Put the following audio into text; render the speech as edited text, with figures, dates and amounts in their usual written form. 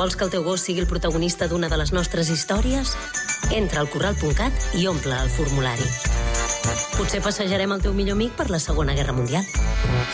Vols que el teu gos sigui el protagonista d'una de les nostres històries? Entra al corral.cat i omple el formulari. Potser passejarem el teu millor amic per la Segona Guerra Mundial.